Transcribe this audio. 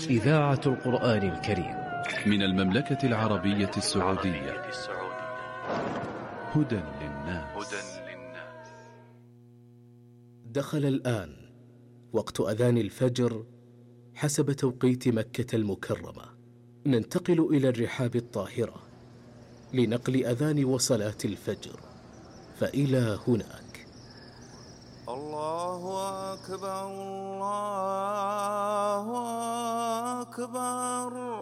إذاعة القرآن الكريم من المملكة العربية السعودية. هدى للناس. دخل الآن وقت أذان الفجر حسب توقيت مكة المكرمة. ننتقل إلى الرحاب الطاهرة لنقل أذان وصلاة الفجر، فإلى هناك. الله أكبر الله أكبر.